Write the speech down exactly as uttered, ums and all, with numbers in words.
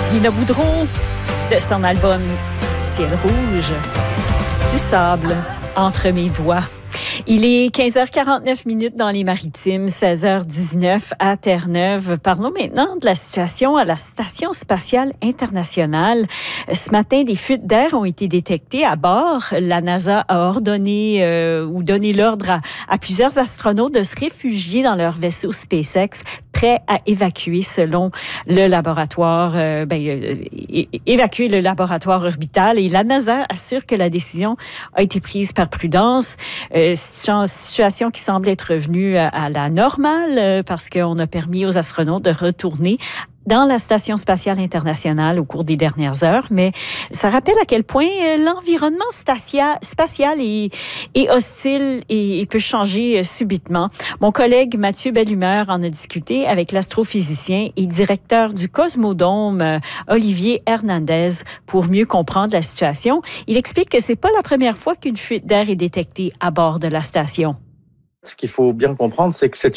Nina Boudreau, de son album Ciel rouge, du sable entre mes doigts. Il est quinze heures quarante-neuf minutes dans les Maritimes, seize heures dix-neuf à Terre-Neuve. Parlons maintenant de la situation à la Station spatiale internationale. Ce matin, des fuites d'air ont été détectées à bord. La NASA a ordonné euh, ou donné l'ordre à, à plusieurs astronautes de se réfugier dans leur vaisseau SpaceX, prêt à évacuer selon le laboratoire, euh, ben, euh, é- évacuer le laboratoire orbital. Et la NASA assure que la décision a été prise par prudence. Euh, situation qui semble être revenue à, à la normale euh, parce qu'on a permis aux astronautes de retourner dans la Station spatiale internationale au cours des dernières heures, mais ça rappelle à quel point l'environnement statia, spatial est, est hostile et, et peut changer subitement. Mon collègue Mathieu Bellumeur en a discuté avec l'astrophysicien et directeur du Cosmodome, Olivier Hernandez, pour mieux comprendre la situation. Il explique que c'est pas la première fois qu'une fuite d'air est détectée à bord de la station. Ce qu'il faut bien comprendre, c'est que cette